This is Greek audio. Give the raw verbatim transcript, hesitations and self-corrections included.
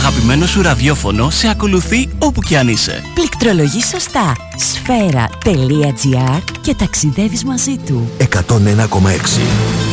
αγαπημένο σου ραδιόφωνο σε ακολουθεί όπου κι αν είσαι. Πληκτρολογείς σωστά. σφαίρα τελεία τζι άρ και ταξιδεύεις μαζί του. εκατόν ένα κόμμα έξι